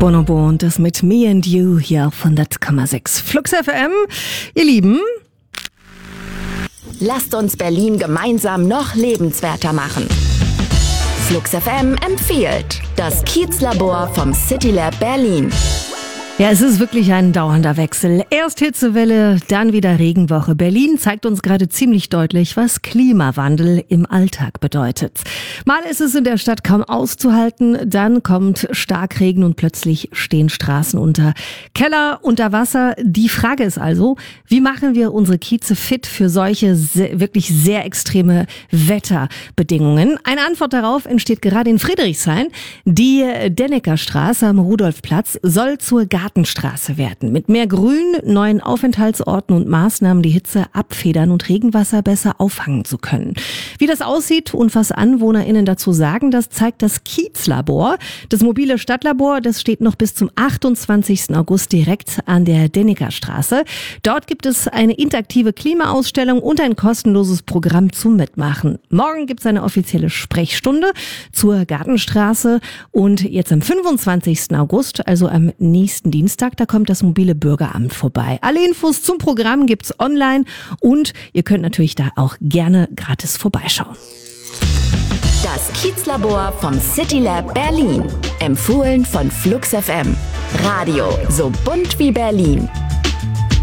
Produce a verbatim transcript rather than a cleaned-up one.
Bonobo und das mit Me and You hier auf hundert Komma sechs Flux F M. Ihr Lieben, lasst uns Berlin gemeinsam noch lebenswerter machen. Flux F M empfiehlt das Kiezlabor vom CityLab Berlin. ja, es ist wirklich ein dauernder Wechsel. Erst Hitzewelle, dann wieder Regenwoche. Berlin zeigt uns gerade ziemlich deutlich, was Klimawandel im Alltag bedeutet. Mal ist es in der Stadt kaum auszuhalten, dann kommt Starkregen und plötzlich stehen Straßen unter Keller unter Wasser. Die Frage ist also, wie machen wir unsere Kieze fit für solche sehr, wirklich sehr extreme Wetterbedingungen? Eine Antwort darauf entsteht gerade in Friedrichshain. Die Denneckerstraße am Rudolfplatz soll zur Gartenstraße werden. Mit mehr Grün, neuen Aufenthaltsorten und Maßnahmen die Hitze abfedern und Regenwasser besser auffangen zu können. Wie das aussieht und was AnwohnerInnen dazu sagen, das zeigt das Kiezlabor. Das mobile Stadtlabor, das steht noch bis zum achtundzwanzigsten August direkt an der Denneckerstraße. Dort gibt es eine interaktive Klimaausstellung und ein kostenloses Programm zum Mitmachen. Morgen gibt es eine offizielle Sprechstunde zur Gartenstraße und jetzt am fünfundzwanzigsten August, also am nächsten Dienstag, da kommt das mobile Bürgeramt vorbei. Alle Infos zum Programm gibt's online und ihr könnt natürlich da auch gerne gratis vorbeischauen. Das Kiezlabor vom CityLab Berlin. Empfohlen von Flux F M. Radio so bunt wie Berlin.